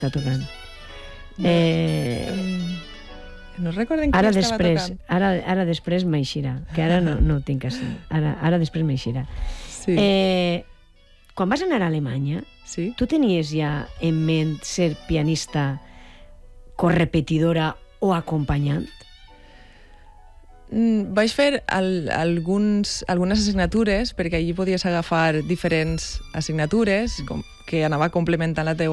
està tocant. No recorden qui Ara estava després, tocant. ara després m'eixirà, que ara no ho tinc així. Ara després m'eixirà. Sí. Quan vas anar a Alemanya, Sí. tu tenies ja en ment ser pianista correpetidora o acompanyant? Vaig fer algunes assignatures, perquè allí podies agafar diferents assignatures que anava complementant les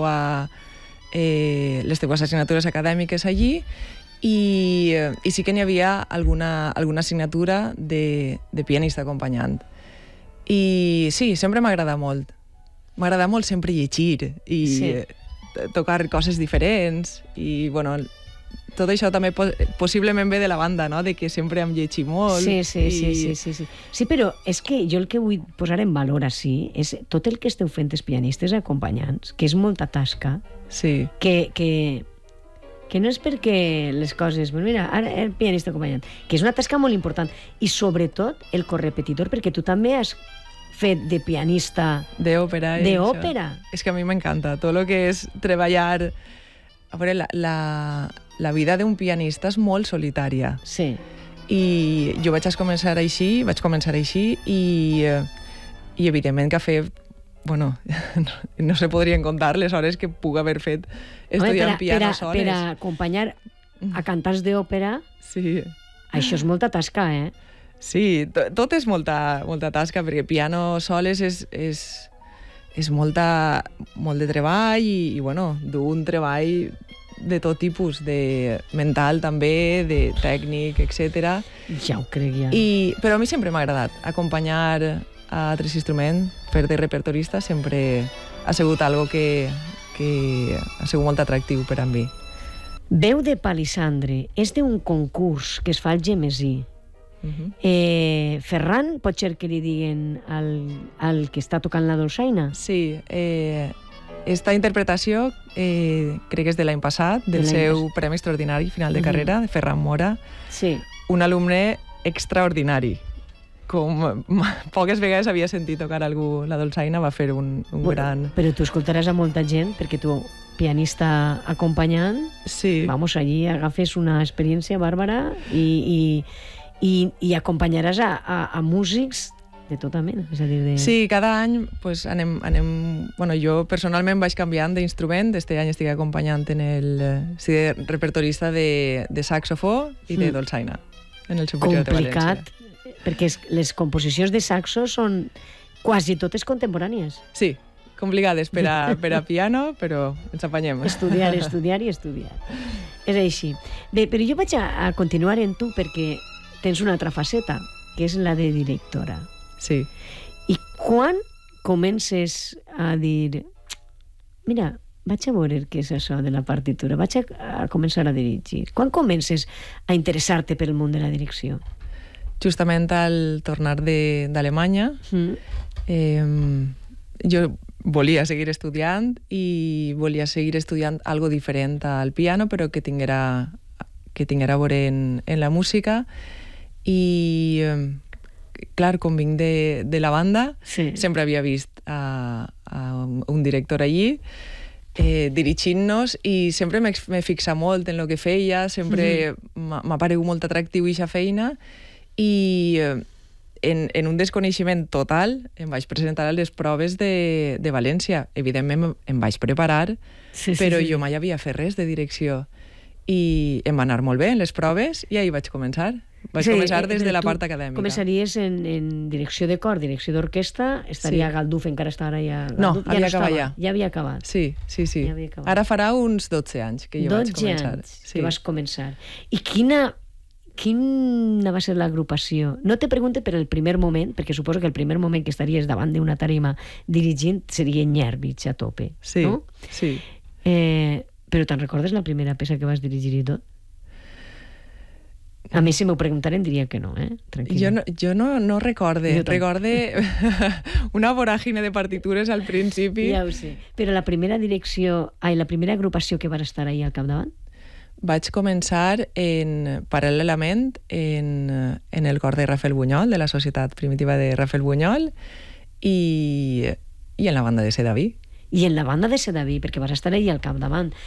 teues assignatures acadèmiques allí, i sí que n'hi havia alguna assignatura de pianista acompanyant. I sí, sempre m'agrada molt. M'agrada molt sempre llegir i tocar coses diferents, i bueno, tot això també possiblement ve de la banda, no? De que sempre hem llegit molt. Sí. Sí, però és que jo el que vull posar en valor així és tot el que esteu fent els pianistes acompanyants, que és molta tasca, Sí. que no és perquè les coses... Bueno, mira, ara el pianista acompanyant, que és una tasca molt important, i sobretot el correpetidor, perquè tu també has fet de pianista D'òpera. d'òpera. És que a mi m'encanta tot el que és treballar... A veure, la vida d'un pianista és molt solitària. Sí. I jo vaig començar així i evidentment que ha fet... Bueno, no se podrien contar les hores que puc haver fet estudiant piano soles. Per acompanyar a cantants d'òpera, Sí. això és molta tasca, eh? Sí, tot és molta tasca, perquè piano soles és molt de treball i bueno, d'un treball de tot tipus, de mental també, de tècnic, etc. Ja ho crec, ja. Però a mi sempre m'ha agradat acompanyar a altres instruments, fer de repertorista sempre ha sigut algo que ha sigut molt atractiu per a mi. Veu de Palissandre és d'un concurs que es fa al Gemesí. Ferran, pot ser que li diguen al que està tocant la dolçaina? Sí, esta interpretació crec que és de l'any passat, del seu Premi Extraordinari final de carrera, de Ferran Mora. Sí. Un alumne extraordinari. Com poques vegades havia sentit tocar algú la dolçaina, va fer un gran... Però tu escoltaràs a molta gent, perquè tu, pianista acompanyant, Sí. vamos, allí agafes una experiència bàrbara i acompanyaràs a músics de tota mena. És a dir, Sí, cada any pues, anem... Bueno, jo personalment vaig canviant d'instrument. Este any estic acompanyant en el repertorista de saxofó i de dolçaina, en el Superior de València. Complicat, perquè les composicions de saxo són quasi totes contemporànies. Sí, complicades per a piano, però ens apanyem. Estudiar. És així. Bé, però jo vaig a continuar en tu perquè tens una altra faceta, que és la de directora. Sí. I quan comences a dir mira, vaig a veure què és això de la partitura, vaig a començar a dirigir? Quan comences a interessar-te pel món de la direcció? Justament al tornar d'Alemanya, jo volia seguir estudiant i volia seguir estudiant algo diferent al piano, però que tinguera a veure en la música. I, clar, com vinc de la banda, sempre havia vist a un director allí dirigint-nos i sempre m'he fixat molt en el que feia, sempre m'ha paregut molt atractiu aquesta feina. I en un desconeixement total em vaig presentar a les proves de València. Evidentment em vaig preparar, però jo mai havia fet res de direcció. I em va anar molt bé en les proves i ahí vaig començar. Vaig començar des de la part acadèmica. Començaries en direcció de cor, direcció d'orquestra, estaria Galduf, encara està ara ja... No, havia acabat ja. Ja havia acabat. Sí. Ara farà uns 12 anys que jo vaig començar. 12 anys que vas començar. I quina va ser l'agrupació? No te pregunte per el primer moment, perquè suposo que el primer moment que estaries davant d'una tarima dirigint seria Nyervich a tope, no? Sí. Però te'n recordes la primera peça que vas dirigir i tot? A més, si m'ho preguntaren, diria que no, tranquil·la. Jo no recorde. Recorde una voràgine de partitures al principi. Ja ho sé. Però la primera la primera agrupació que vas estar ahí al capdavant? Vaig començar paral·lelament en el cor de Rafael Buñol, de la Societat Primitiva de Rafael Buñol, i en la banda de Sedaví. I en la banda de Sedaví, perquè vas estar allà al capdavant.